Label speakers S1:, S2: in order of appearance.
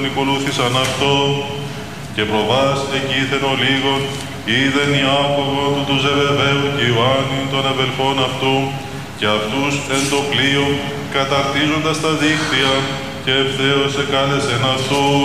S1: Ακολούθησαν αυτό και προβάς εκείθεν ο λίγον, είδεν Ιάκωβο του Ζεβεδαίου και Ιωάννη των αδελφών αυτού, και αυτούς εν το πλοίο καταρτίζοντας τα δίκτυα, και ευθέως εκάλεσεν αυτούς.